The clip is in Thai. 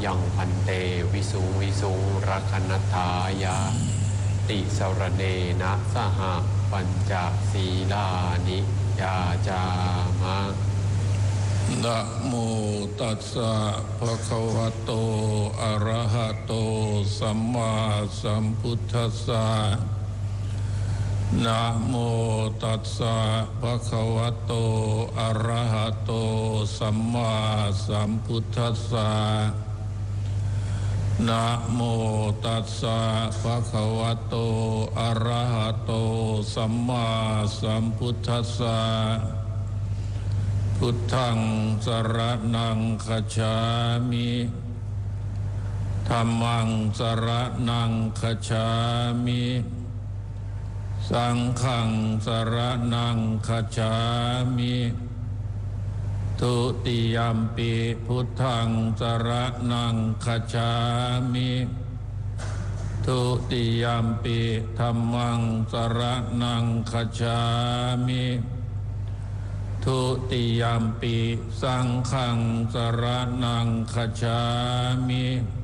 ยังพันเตวิสุงวิสุงรักนัฏฐายาติสรเนนะสหปัญจศีลานิยาจามะนะโมตัสสะภะคะวะโตอะระหะโตสัมมาสัมพุทธัสสะนะโมตัสสะภะคะวะโตอะระหะโตสัมมาสัมพุทธัสสะนะโมตัสสะภะคะวะโตอะระหะโตสัมมาสัมพุทธัสสะพุทธังสรณังคัจฉามิธัมมังสรณังคัจฉามิสังฆังสรณังคัจฉามิทุติยัมปิพุทธังสรณังคัจฉามิทุติยัมปิธัมมังสรณังคัจฉามิทุติยัมปิสังฆังสรณังคัจฉามิ